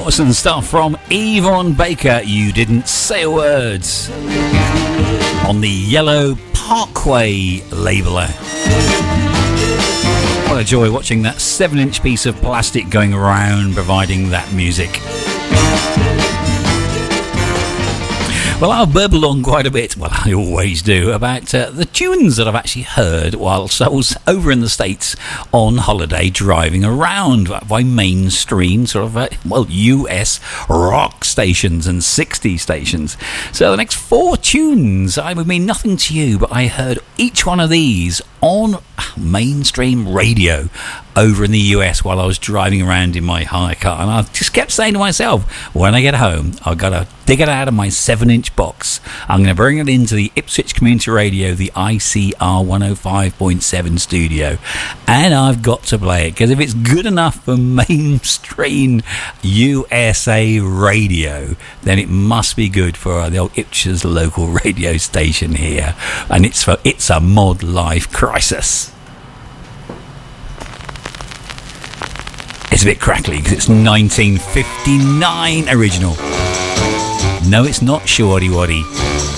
Awesome stuff from Yvonne Baker. You Didn't Say a Word on the Yellow Parkway labeler. What a joy watching that 7-inch piece of plastic going around providing that music. Well, I've burbled on quite a bit, well, I always do, about the tunes that I've actually heard whilst I was over in the States on holiday driving around by mainstream sort of, US rock stations and 60s stations. So the next 4 tunes, I would mean nothing to you, but I heard each one of these on mainstream radio over in the US while I was driving around in my hire car, and I just kept saying to myself, when I get home, I've got to dig it out of my 7-inch box. I'm going to bring it into the Ipswich Community Radio, the ICR 105.7 studio, and I've got to play it, because if it's good enough for mainstream USA radio, then it must be good for the old Ipswich local radio station here, and it's for It's a Mod Life Crisis. It's a bit crackly because it's 1959 original. No, it's not Shorty Waddy.